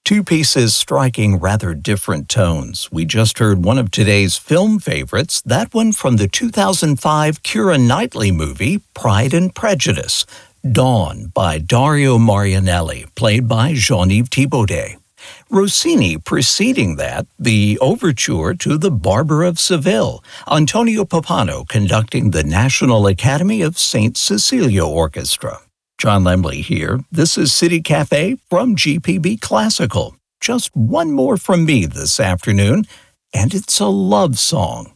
Two pieces striking rather different tones. We just heard one of today's film favorites, that one from the 2005 Keira Knightley movie, Pride and Prejudice, Dawn by Dario Marianelli, played by Jean-Yves Thibaudet. Rossini preceding that, the overture to The Barber of Seville, Antonio Pappano conducting the National Academy of St. Cecilia Orchestra. John Lemley here. This is City Cafe from GPB Classical. Just one more from me this afternoon, and it's a love song.